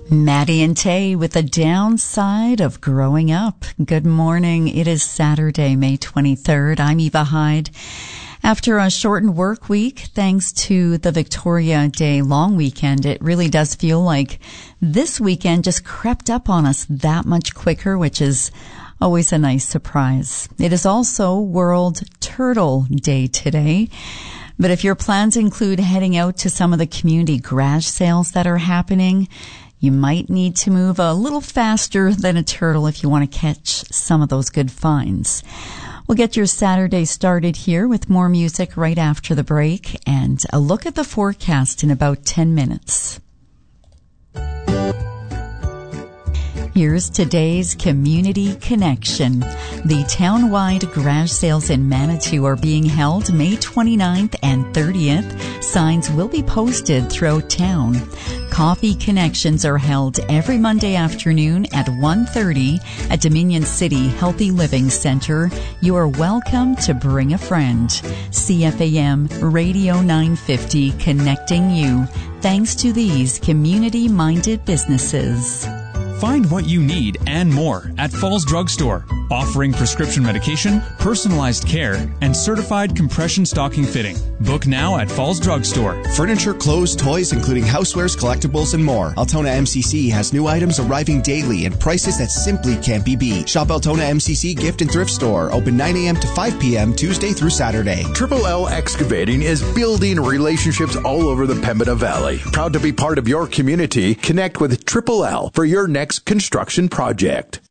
Maddie and Tay with the downside of growing up. Good morning. It is Saturday, May 23rd. I'm Eva Hyde. After a shortened work week, thanks to the Victoria Day long weekend, it really does feel like this weekend just crept up on us that much quicker, which is always a nice surprise. It is also World Turtle Day today. But if your plans include heading out to some of the community garage sales that are happening, you might need to move a little faster than a turtle if you want to catch some of those good finds. We'll get your Saturday started here with more music right after the break and a look at the forecast in about 10 minutes. Here's today's Community Connection. The town-wide garage sales in Manitou are being held May 29th and 30th. Signs will be posted throughout town. Coffee Connections are held every Monday afternoon at 1:30 at Dominion City Healthy Living Center. You are welcome to bring a friend. CFAM Radio 950 connecting you. Thanks to these community-minded businesses. Find what you need and more at Falls Drug Store, offering prescription medication, personalized care, and certified compression stocking fitting. Book now at Falls Drug Store. Furniture, clothes, toys, including housewares, collectibles, and more. Altona MCC has new items arriving daily at prices that simply can't be beat. Shop Altona MCC Gift and Thrift Store, open 9 a.m. to 5 p.m. Tuesday through Saturday. Triple L Excavating is building relationships all over the Pembina Valley. Proud to be part of your community. Connect with Triple L for your next construction project.